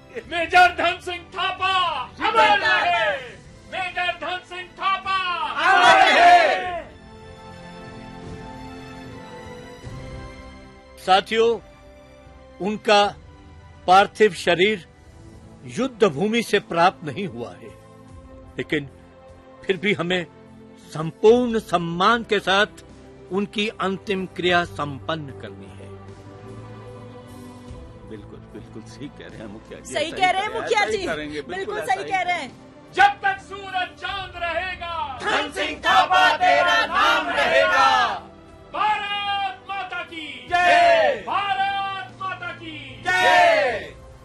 Major Dhan Singh Thapa अमर रहे। Major Dhan Singh Thapa अमर रहे। साथियों, उनका पार्थिव शरीर युद्ध भूमि से प्राप्त नहीं हुआ है, लेकिन फिर भी हमें संपूर्ण सम्मान के साथ उनकी अंतिम क्रिया संपन्न करनी है। बिल्कुल बिल्कुल सही कह रहे हैं मुखिया जी। सही कह रहे हैं मुखिया जी, बिल्कुल सही कह रहे हैं। जब तक सूरज चांद रहेगा, धन सिंह थापा तेरा नाम रहेगा। भारत माता की जय। भारत माता की जय।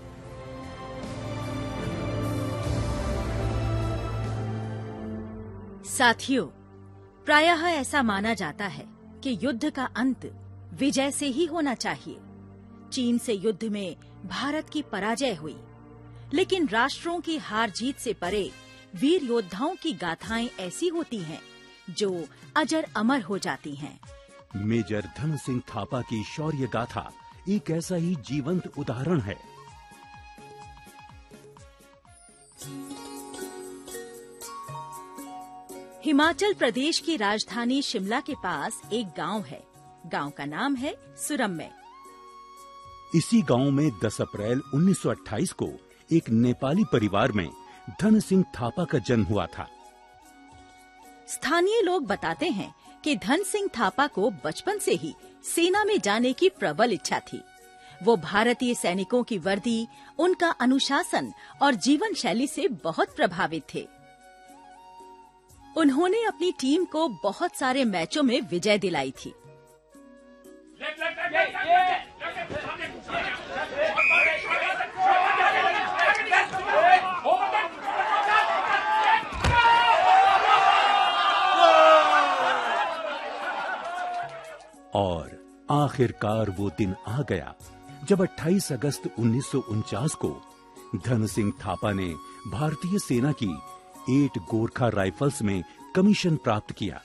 साथियों, प्रायः ऐसा माना जाता है कि युद्ध का अंत विजय से ही होना चाहिए। चीन से युद्ध में भारत की पराजय हुई, लेकिन राष्ट्रों की हार जीत से परे वीर योद्धाओं की गाथाएं ऐसी होती हैं जो अजर अमर हो जाती हैं। मेजर धन सिंह थापा की शौर्य गाथा एक ऐसा ही जीवंत उदाहरण है। हिमाचल प्रदेश की राजधानी शिमला के पास एक गांव है। गांव का नाम है सुरम्य। इसी गांव में 10 अप्रैल 1928 को एक नेपाली परिवार में धन सिंह थापा का जन्म हुआ था। स्थानीय लोग बताते हैं कि धन सिंह थापा को बचपन से ही सेना में जाने की प्रबल इच्छा थी। वो भारतीय सैनिकों की वर्दी, उनका अनुशासन और जीवन शैली से बहुत प्रभावित थे। उन्होंने अपनी टीम को बहुत सारे मैचों में विजय दिलाई थी। और आखिरकार वो दिन आ गया जब 28 अगस्त 1949 को धन सिंह थापा ने भारतीय सेना की 8 गोरखा राइफल्स में कमीशन प्राप्त किया।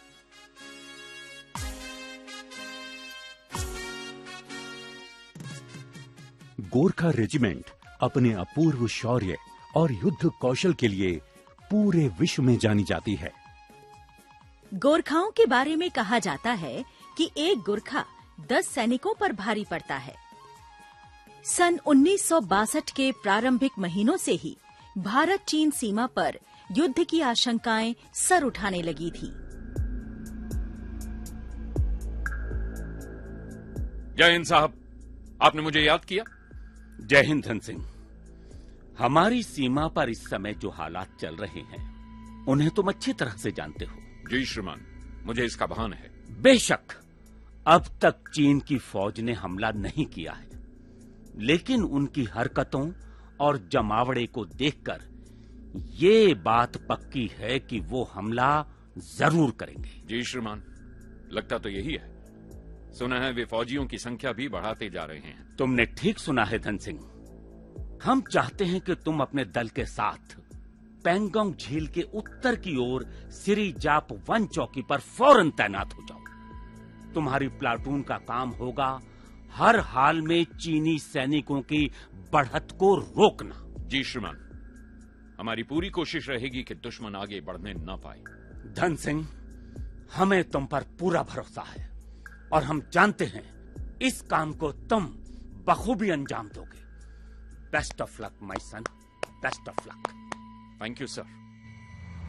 गोरखा रेजिमेंट अपने अपूर्व शौर्य और युद्ध कौशल के लिए पूरे विश्व में जानी जाती है। गोरखाओं के बारे में कहा जाता है कि एक गोरखा 10 सैनिकों पर भारी पड़ता है। सन 1962 के प्रारंभिक महीनों से ही भारत चीन सीमा पर युद्ध की आशंकाएं सर उठाने लगी थी। जय हिंद साहब, आपने मुझे याद किया। जय हिंद धन सिंह। हमारी सीमा पर इस समय जो हालात चल रहे हैं उन्हें तुम अच्छी तरह से जानते हो। जी श्रीमान, मुझे इसका भान है। बेशक अब तक चीन की फौज ने हमला नहीं किया है, लेकिन उनकी हरकतों और जमावड़े को देखकर ये बात पक्की है कि वो हमला जरूर करेंगे। जी श्रीमान, लगता तो यही है। सुना है वे फौजियों की संख्या भी बढ़ाते जा रहे हैं। तुमने ठीक सुना है धन सिंह। हम चाहते हैं कि तुम अपने दल के साथ पेंगोंग झील के उत्तर की ओर सिरी जाप 1 चौकी पर फौरन तैनात हो जाओ। तुम्हारी प्लाटून का काम होगा हर हाल में चीनी सैनिकों की बढ़त को रोकना। जी श्रीमान, हमारी पूरी कोशिश रहेगी कि दुश्मन आगे बढ़ने न पाए। धन सिंह, हमें तुम पर पूरा भरोसा है और हम जानते हैं इस काम को तुम बखूबी अंजाम दोगे। Best of luck my son, best of luck. Thank you sir.